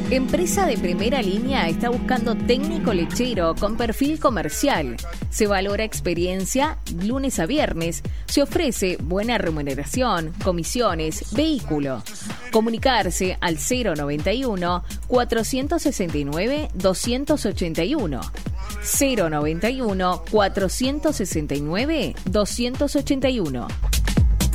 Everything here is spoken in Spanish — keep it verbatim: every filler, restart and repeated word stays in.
Empresa de primera línea está buscando técnico lechero con perfil comercial. Se valora experiencia lunes a viernes. Se ofrece buena remuneración, comisiones, vehículo. Comunicarse al cero noventa y uno, cuatrocientos sesenta y nueve, doscientos ochenta y uno. cero noventa y uno, cuatrocientos sesenta y nueve, doscientos ochenta y uno.